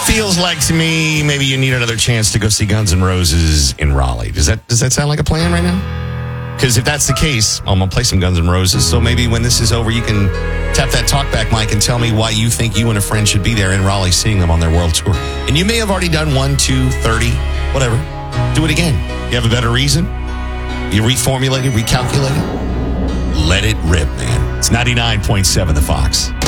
feels like to me, maybe you need another chance to go see Guns N' Roses in Raleigh. Does that sound like a plan right now? Because if that's the case, I'm going to play some Guns N' Roses. So maybe when this is over, you can tap that talkback mic and tell me why you think you and a friend should be there in Raleigh seeing them on their world tour. And you may have already done 1, 2, 30, whatever. Do it again. You have a better reason? You reformulate it, recalculate it? Let it rip, man. It's 99.7 The Fox.